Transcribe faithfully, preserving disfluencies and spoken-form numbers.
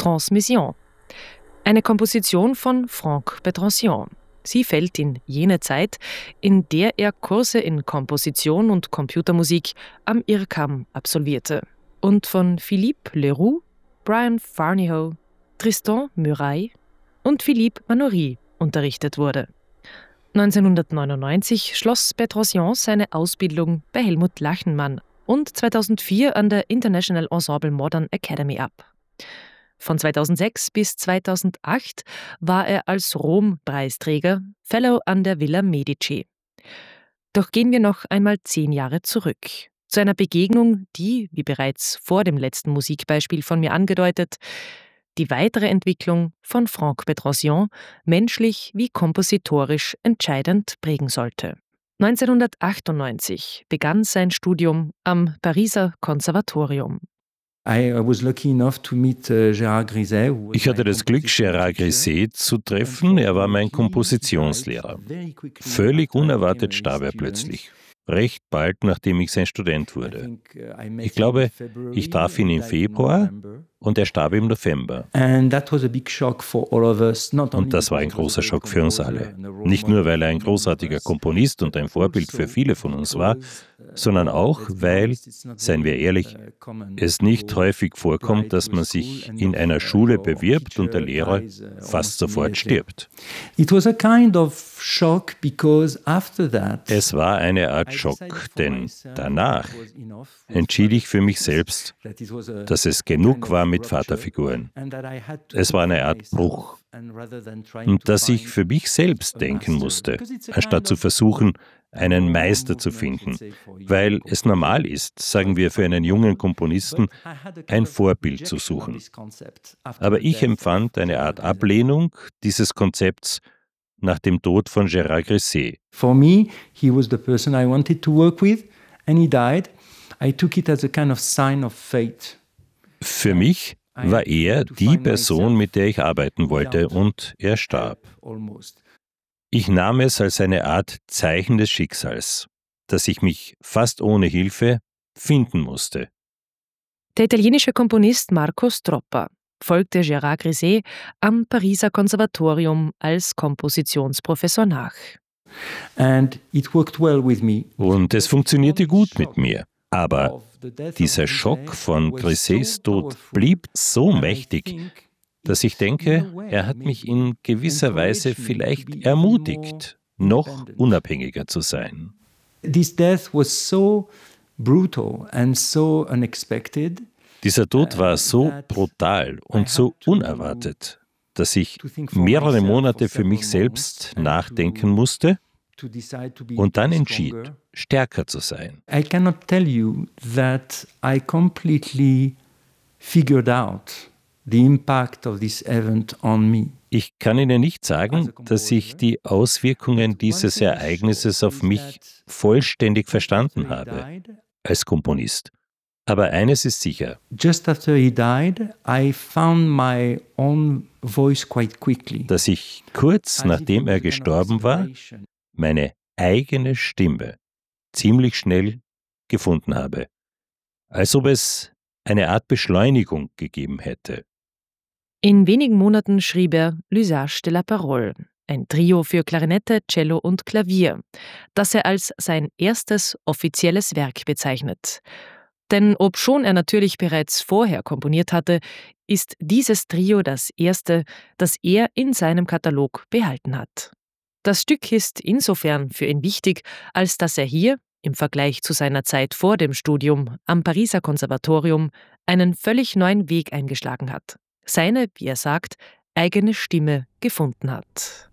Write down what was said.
Transmission. Eine Komposition von Franck Bedranción. Sie fällt in jene Zeit, in der er Kurse in Komposition und Computermusik am I R C A M absolvierte und von Philippe Leroux, Brian Farniho, Tristan Murail und Philippe Manoury unterrichtet wurde. neunzehnhundertneunundneunzig schloss Bedranción seine Ausbildung bei Helmut Lachenmann und zweitausendvier an der International Ensemble Modern Academy ab. Von zweitausendsechs bis zweitausendacht war er als Rom-Preisträger Fellow an der Villa Medici. Doch gehen wir noch einmal zehn Jahre zurück, zu einer Begegnung, die, wie bereits vor dem letzten Musikbeispiel von mir angedeutet, die weitere Entwicklung von Franck Bedranción menschlich wie kompositorisch entscheidend prägen sollte. neunzehnhundertachtundneunzig begann sein Studium am Pariser Konservatorium. Ich hatte das Glück, Gérard Griset zu treffen. Er war mein Kompositionslehrer. Völlig unerwartet starb er plötzlich. Recht bald, nachdem ich sein Student wurde. Ich glaube, ich traf ihn im Februar und er starb im November. Und das war ein großer Schock für uns alle. Nicht nur, weil er ein großartiger Komponist und ein Vorbild für viele von uns war, sondern auch, weil, seien wir ehrlich, es nicht häufig vorkommt, dass man sich in einer Schule bewirbt und der Lehrer fast sofort stirbt. Es war eine Art Schock, denn danach entschied ich für mich selbst, dass es genug war mit Vaterfiguren. Es war eine Art Bruch. Und dass ich für mich selbst denken musste, anstatt zu versuchen, einen Meister zu finden, weil es normal ist, sagen wir für einen jungen Komponisten, ein Vorbild zu suchen. Aber ich empfand eine Art Ablehnung dieses Konzepts nach dem Tod von Gérard Griset. For me, he was the person I wanted to work with, and he died. I took it as a kind of sign of fate. Für mich war er die Person, mit der ich arbeiten wollte, und er starb. Ich nahm es als eine Art Zeichen des Schicksals, dass ich mich fast ohne Hilfe finden musste. Der italienische Komponist Marco Stroppa folgte Gérard Griset am Pariser Konservatorium als Kompositionsprofessor nach. Und es funktionierte gut mit mir. Aber dieser Schock von Grisets Tod blieb so mächtig, dass ich denke, er hat mich in gewisser Weise vielleicht ermutigt, noch unabhängiger zu sein. Dieser Tod war so brutal und so unerwartet, dass ich mehrere Monate für mich selbst nachdenken musste und dann entschied, stärker zu sein. I cannot tell you that I completely figured out the impact of this event on me. Ich kann Ihnen nicht sagen, dass ich die Auswirkungen dieses Ereignisses auf mich vollständig verstanden habe als Komponist. Aber eines ist sicher. Just after he died, I found my own voice quite quickly. Dass ich kurz nachdem er gestorben war, meine eigene Stimme ziemlich schnell gefunden habe. Als ob es eine Art Beschleunigung gegeben hätte. In wenigen Monaten schrieb er L'Usage de la Parole, ein Trio für Klarinette, Cello und Klavier, das er als sein erstes offizielles Werk bezeichnet. Denn obschon er natürlich bereits vorher komponiert hatte, ist dieses Trio das erste, das er in seinem Katalog behalten hat. Das Stück ist insofern für ihn wichtig, als dass er hier, im Vergleich zu seiner Zeit vor dem Studium am Pariser Konservatorium, einen völlig neuen Weg eingeschlagen hat. Seine, wie er sagt, eigene Stimme gefunden hat.